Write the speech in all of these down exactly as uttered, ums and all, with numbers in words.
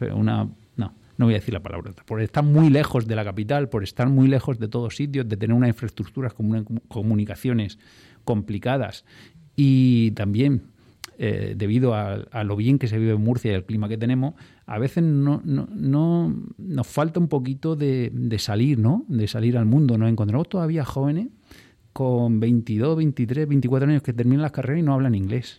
pero una... No, no voy a decir la palabra. Por estar muy lejos de la capital, por estar muy lejos de todos sitios, de tener unas infraestructuras como unas comunicaciones complicadas y también eh, debido a, a lo bien que se vive en Murcia y el clima que tenemos, a veces no, no, no nos falta un poquito de, de salir, ¿no? De salir al mundo. Nos encontramos todavía jóvenes con veintidós, veintitrés, veinticuatro años que terminan las carreras y no hablan inglés.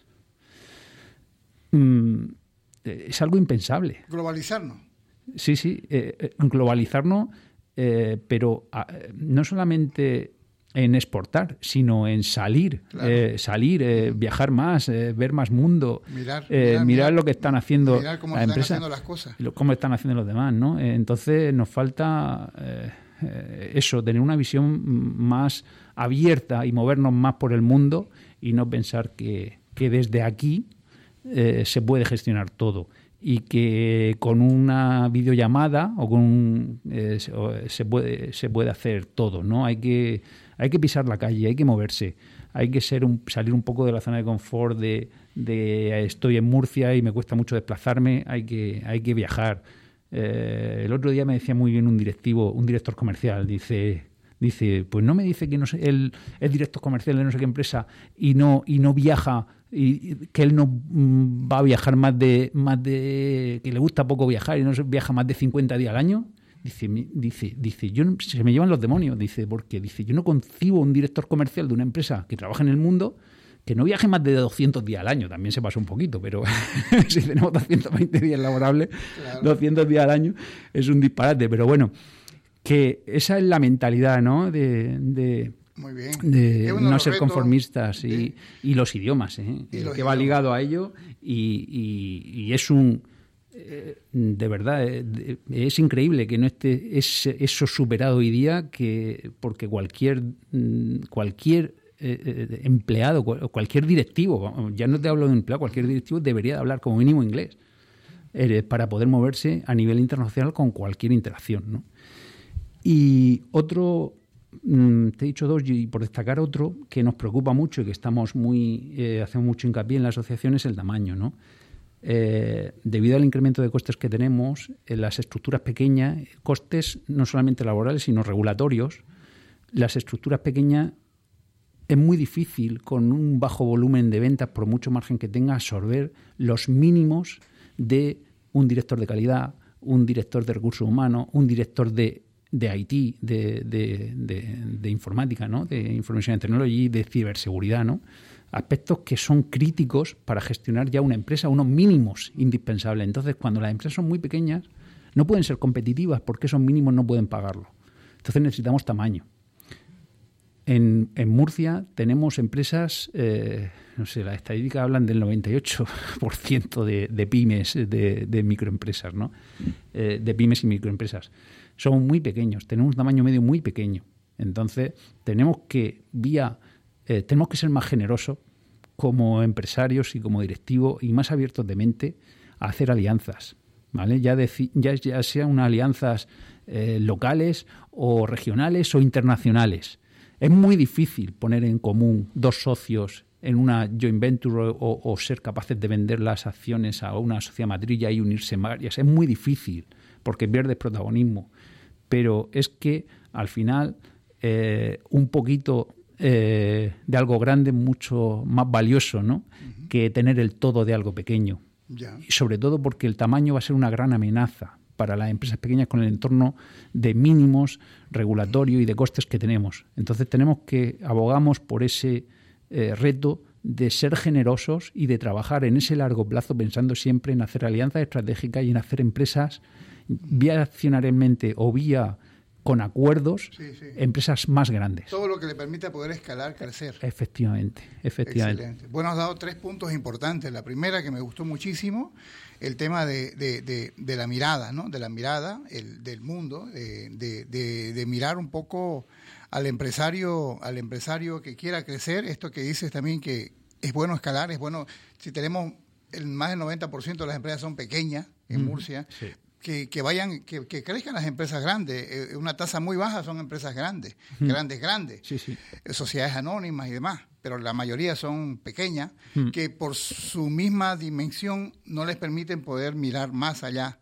Mm, es algo impensable. Globalizarnos. Sí, sí, eh, globalizarnos, eh, pero a, no solamente en exportar, sino en salir, claro. eh, salir, eh, viajar más, eh, ver más mundo, mirar, eh, mirar, mirar lo que están haciendo mirar cómo las están empresas, haciendo las cosas, cómo están haciendo los demás, ¿no? Entonces nos falta eh, eh, eso, tener una visión más abierta y movernos más por el mundo y no pensar que, que desde aquí eh, se puede gestionar todo. Y que con una videollamada o con un, eh, se puede se puede hacer todo, ¿no? Hay que hay que pisar la calle, hay que moverse, hay que ser un, salir un poco de la zona de confort de, de estoy en Murcia y me cuesta mucho desplazarme, hay que hay que viajar. Eh, el otro día me decía muy bien un directivo, un director comercial, dice dice pues no me dice que no sé, él es director comercial de no sé qué empresa y no y no viaja. Y que él no va a viajar más de más de que le gusta poco viajar y no viaja más de cincuenta días al año, dice dice dice yo no, se me llevan los demonios, dice porque dice yo no concibo un director comercial de una empresa que trabaja en el mundo que no viaje más de doscientos días al año. También se pasó un poquito, pero si tenemos doscientos veinte días laborables, claro. doscientos días al año es un disparate, pero bueno, que esa es la mentalidad, ¿no? de, de Muy bien. de no ser conformistas y, y los idiomas, ¿eh? Y los que va idiomas. ligado a ello y, y, y es un eh, de verdad eh, es increíble que no esté es, eso superado hoy día, que porque cualquier cualquier eh, empleado, cualquier directivo, ya no te hablo de empleado, cualquier directivo debería de hablar como mínimo inglés eh, para poder moverse a nivel internacional con cualquier interacción, ¿no? Y otro te he dicho dos y por destacar otro que nos preocupa mucho y que estamos muy eh, hacemos mucho hincapié en la asociación es el tamaño, ¿no? Eh, debido al incremento de costes que tenemos en las estructuras pequeñas, costes no solamente laborales sino regulatorios, las estructuras pequeñas es muy difícil con un bajo volumen de ventas, por mucho margen que tenga, absorber los mínimos de un director de calidad, un director de recursos humanos, un director de de I T, de, de, de, de informática, ¿no? De Information Technology, de ciberseguridad, ¿no? Aspectos que son críticos para gestionar ya una empresa, unos mínimos indispensables. Entonces, cuando las empresas son muy pequeñas, no pueden ser competitivas porque esos mínimos no pueden pagarlo. Entonces necesitamos tamaño. En, en Murcia tenemos empresas, eh, no sé, las estadísticas hablan del noventa y ocho por ciento de, de pymes, de, de microempresas, ¿no? Eh, de pymes y microempresas. Somos muy pequeños, tenemos un tamaño medio muy pequeño. Entonces, tenemos que vía eh, tenemos que ser más generosos como empresarios y como directivos y más abiertos de mente a hacer alianzas, ¿vale? Ya, deci- ya, ya sean unas alianzas eh, locales o regionales o internacionales. Es muy difícil poner en común dos socios en una joint venture o, o ser capaces de vender las acciones a una sociedad matrilla y unirse varias. Es muy difícil porque pierdes protagonismo. Pero es que al final eh, un poquito eh, de algo grande es mucho más valioso, ¿no? Uh-huh. Que tener el todo de algo pequeño. Yeah. Y sobre todo porque el tamaño va a ser una gran amenaza para las empresas pequeñas con el entorno de mínimos regulatorios y de costes que tenemos. Entonces tenemos que abogamos por ese eh, reto de ser generosos y de trabajar en ese largo plazo pensando siempre en hacer alianzas estratégicas y en hacer empresas vía accionariamente o vía con acuerdos, sí, sí. empresas más grandes. Todo lo que le permita poder escalar, crecer. Efectivamente, efectivamente. Excelente. Bueno, has dado tres puntos importantes. La primera, que me gustó muchísimo, el tema de, de, de, de la mirada, ¿no? De la mirada el, del mundo, de, de, de, de mirar un poco al empresario, al empresario que quiera crecer. Esto que dices también, que es bueno escalar, es bueno, si tenemos el, más del noventa por ciento de las empresas son pequeñas en mm, Murcia, sí. Que, que vayan, que, que crezcan las empresas grandes. Eh, una tasa muy baja son empresas grandes, mm. grandes, grandes, sí, sí. sociedades anónimas y demás, pero la mayoría son pequeñas, mm. que por su misma dimensión no les permiten poder mirar más allá